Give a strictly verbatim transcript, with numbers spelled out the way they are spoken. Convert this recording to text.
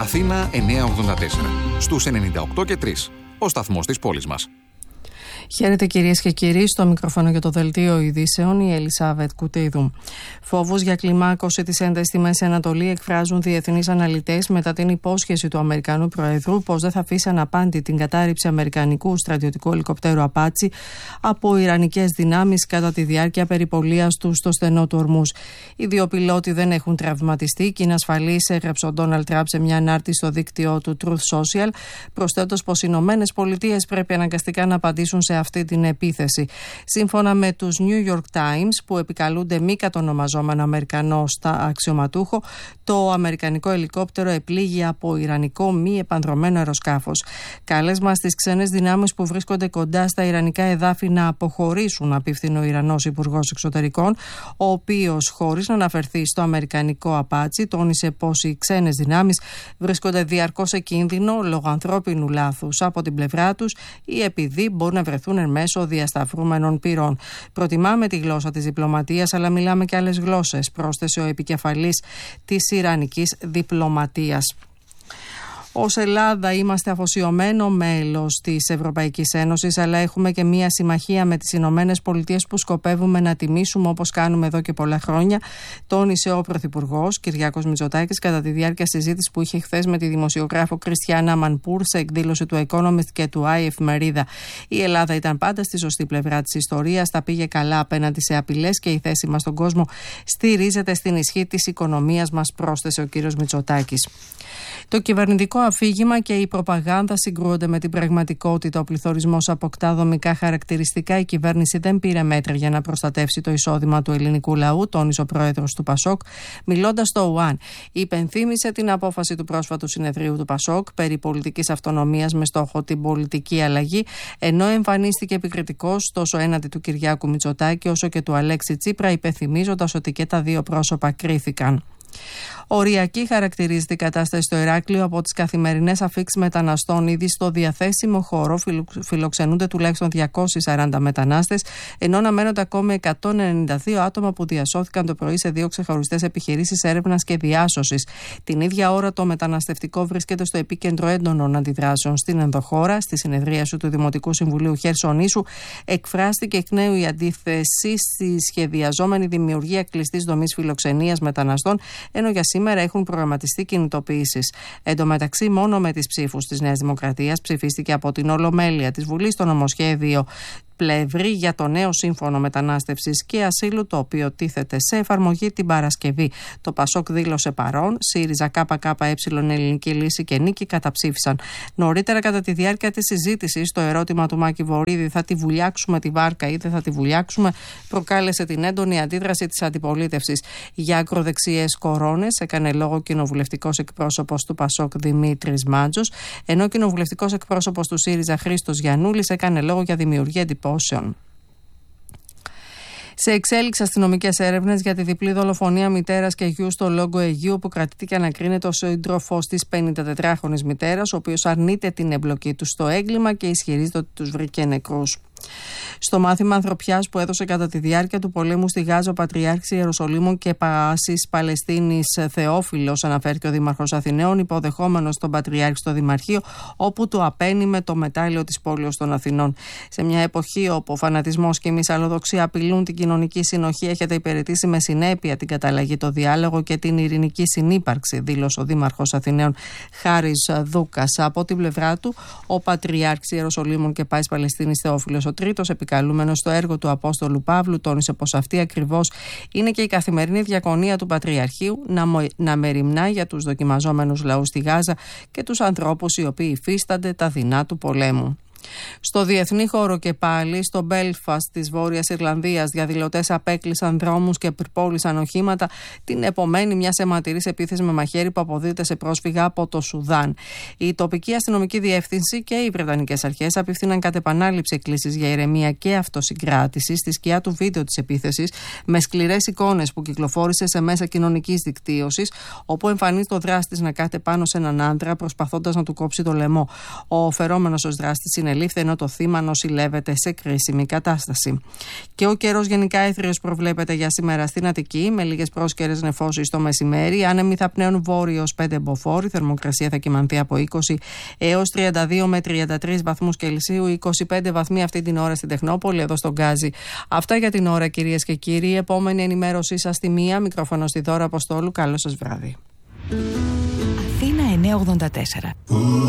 Αθήνα εννιακόσια ογδόντα τέσσερα. Στους ενενήντα οκτώ και τρία. Ο σταθμός της πόλης μας. Χαίρετε κυρίες και κύριοι, στο μικρόφωνο για το δελτίο ειδήσεων η Ελισάβετ Κουτίδου. Φόβους για κλιμάκωση της έντασης στη Μέση Ανατολή εκφράζουν διεθνείς αναλυτές μετά την υπόσχεση του Αμερικανού Προεδρού πως δεν θα αφήσει αναπάντη την κατάρριψη αμερικανικού στρατιωτικού ελικοπτέρου Απάτσι από ιρανικές δυνάμεις κατά τη διάρκεια περιπολίας του στο στενό του Ορμούζ. Οι δύο πιλότοι δεν έχουν τραυματιστεί και είναι ασφαλείς, έγραψε ο Ντόναλντ Τραμπ σε μια ανάρτηση στο δίκτυο του Truth Social, προσθέτοντας πως οι Ηνωμένες Πολιτείες πρέπει αναγκαστικά να απαντήσουν σε αυτή την επίθεση. Σύμφωνα με τους New York Times, που επικαλούνται μη κατονομαζόμενο Αμερικανό στα αξιωματούχο, το αμερικανικό ελικόπτερο επλήγει από ιρανικό μη επανδρωμένο αεροσκάφος. Κάλεσμα στις ξένες δυνάμεις που βρίσκονται κοντά στα ιρανικά εδάφη να αποχωρήσουν, απίφθινε ο Ιρανός Υπουργός Εξωτερικών, ο οποίος, χωρίς να αναφερθεί στο αμερικανικό Απάτσι, τόνισε πως οι ξένες δυνάμεις βρίσκονται διαρκώς σε κίνδυνο λόγω ανθρώπινου λάθους από την πλευρά τους ή επειδή μπορούν να βρεθούν εν μέσω διασταυρούμενων πυρών. Προτιμάμε τη γλώσσα της διπλωματίας, αλλά μιλάμε και άλλες γλώσσες, πρόσθεσε ο επικεφαλής της ιρανικής διπλωματίας. Ως Ελλάδα είμαστε αφοσιωμένο μέλος της Ευρωπαϊκής Ένωσης, αλλά έχουμε και μία συμμαχία με τις Ηνωμένες Πολιτείες που σκοπεύουμε να τιμήσουμε όπως κάνουμε εδώ και πολλά χρόνια, τόνισε ο Πρωθυπουργός Κυριάκος Μητσοτάκης κατά τη διάρκεια συζήτησης που είχε χθες με τη δημοσιογράφο Κριστιάνα Μανπούρ σε εκδήλωση του Economist και του Άι Εφημερίδα. Η Ελλάδα ήταν πάντα στη σωστή πλευρά της ιστορίας, τα πήγε καλά απέναντι σε απειλές και η θέση μας στον κόσμο στηρίζεται στην ισχύ της οικονομίας μας, πρόσθεσε ο κ. Μητσοτάκης. Το κυβερνητικό αφήγημα και η προπαγάνδα συγκρούονται με την πραγματικότητα. Ο πληθωρισμός αποκτά δομικά χαρακτηριστικά. Η κυβέρνηση δεν πήρε μέτρα για να προστατεύσει το εισόδημα του ελληνικού λαού, τόνισε ο πρόεδρος του Πασόκ, μιλώντας στο ΟΑΝ. Υπενθύμησε την απόφαση του πρόσφατου συνεδρίου του Πασόκ περί πολιτικής αυτονομίας με στόχο την πολιτική αλλαγή, ενώ εμφανίστηκε επικριτικός τόσο έναντι του Κυριάκου Μητσοτάκη όσο και του Αλέξη Τσίπρα, υπενθυμίζοντας ότι και τα δύο πρόσωπα κρίθηκαν. Οριακή χαρακτηρίζεται η κατάσταση στο Ηράκλειο από τις καθημερινές αφίξεις μεταναστών. Ήδη στο διαθέσιμο χώρο φιλοξενούνται τουλάχιστον διακόσιοι σαράντα μετανάστες, ενώ αναμένονται ακόμη εκατόν ενενήντα δύο άτομα που διασώθηκαν το πρωί σε δύο ξεχωριστές επιχειρήσεις έρευνας και διάσωσης. Την ίδια ώρα το μεταναστευτικό βρίσκεται στο επίκεντρο έντονων αντιδράσεων στην ενδοχώρα. Στη συνεδρίαση του Δημοτικού Συμβουλίου Χερσονήσου εκφράστηκε εκ νέου η αντίθεση στη σχεδιαζόμενη δημιουργία κλειστής δομής φιλοξενίας μεταναστών, ενώ για σήμερα έχουν προγραμματιστεί κινητοποιήσεις. Εν τω μεταξύ, μόνο με τις ψήφους της Νέας Δημοκρατίας ψηφίστηκε από την Ολομέλεια της Βουλής το νομοσχέδιο πλευρή για το νέο σύμφωνο μετανάστευσης και ασύλου, το οποίο τίθεται σε εφαρμογή την Παρασκευή. Το Πασόκ δήλωσε παρόν, ΣΥΡΙΖΑ, ΚΚΕ, Ελληνική Λύση και Νίκη καταψήφισαν. Νωρίτερα, κατά τη διάρκεια της συζήτησης, το ερώτημα του Μάκη Βορίδη, θα τη βουλιάξουμε τη βάρκα ή δεν θα τη βουλιάξουμε, προκάλεσε την έντονη αντίδραση της αντιπολίτευσης. Για ακροδεξιές κορώνες έκανε λόγο ο κοινοβουλευτικός εκπρόσωπος του Πασόκ Δημήτρης Μάντζος, ενώ ο κοινοβουλευτικός εκπρόσωπος του ΣΥΡΙΖΑ Χρήστος Γιαννούλης έκανε λόγο για δημιουργία εντυπώσεων. Σε εξέλιξη αστυνομικές έρευνες για τη διπλή δολοφονία μητέρας και γιου στο Λόγκο Αιγείου, που κρατείται και ανακρίνεται ο σύντροφός της πενηντατετράχρονης μητέρας, ο οποίος αρνείται την εμπλοκή του στο έγκλημα και ισχυρίζεται ότι τους βρήκε νεκρούς. Στο μάθημα ανθρωπιάς που έδωσε κατά τη διάρκεια του πολέμου στη Γάζα ο Πατριάρχης Ιεροσολύμων και Παάσης Παλαιστίνης Θεόφιλος, αναφέρθηκε ο Δήμαρχος Αθηναίων, υποδεχόμενος τον Πατριάρχη στο Δημαρχείο, όπου του απένιμε το μετάλλιο της πόλεως των Αθηνών. Σε μια εποχή όπου ο φανατισμός και η μυσαλλοδοξία απειλούν την κοινωνική συνοχή, έχετε υπηρετήσει με συνέπεια την καταλλαγή, το διάλογο και την ειρηνική συνύπαρξη, δήλωσε ο Δήμαρχος Αθηναίων Χάρης Δούκας. Από την πλευρά του, ο Πατριάρχης Ιεροσολύμων και Παάσης Παλαιστίνης Θεόφιλος, ο τρίτος επικαλούμενος στο έργο του Απόστολου Παύλου, τόνισε πως αυτή ακριβώς είναι και η καθημερινή διακονία του Πατριαρχείου, να, μο... να μεριμνά για τους δοκιμαζόμενους λαούς στη Γάζα και τους ανθρώπους οι οποίοι υφίστανται τα δεινά του πολέμου. Στο διεθνή χώρο και πάλι, στο Μπέλφαστ της Βόρειας Ιρλανδίας, διαδηλωτές απέκλεισαν δρόμους και πυρπόλησαν οχήματα την επομένη μιας αιματηρής επίθεσης με μαχαίρι που αποδίδεται σε πρόσφυγα από το Σουδάν. Η τοπική αστυνομική διεύθυνση και οι βρετανικές αρχές απίφθηναν κατ' επανάληψη εκκλήσεις για ηρεμία και αυτοσυγκράτηση στη σκιά του βίντεο της επίθεσης, με σκληρές εικόνες που κυκλοφόρησε σε μέσα κοινωνικής δικτύωσης, όπου εμφανίζεται ο δράστης να κάθεται πάνω σε έναν άντρα προσπαθώντας να του κόψει το λαιμό. Ο φερόμενος ως δράστης είναι συνελήφθη, ενώ το θύμα νοσηλεύεται σε κρίσιμη κατάσταση. Και ο καιρός γενικά έθριος προβλέπεται για σήμερα στην Αττική, με λίγες πρόσκαιρες νεφώσεις το μεσημέρι. Άνεμοι θα πνέουν βόρειος πέντε μποφόρ. Η θερμοκρασία θα κυμανθεί από είκοσι έως τριάντα δύο με τριάντα τρεις βαθμούς Κελσίου, είκοσι πέντε βαθμοί αυτή την ώρα στην Τεχνόπολη, εδώ στον Γκάζι. Αυτά για την ώρα, κυρίες και κύριοι. Επόμενη ενημέρωσή σας στη μία. Μικρόφωνο στη Δώρα Αποστόλου. Καλό σας βράδυ. Αθήνα εννιακόσια ογδόντα τέσσερα.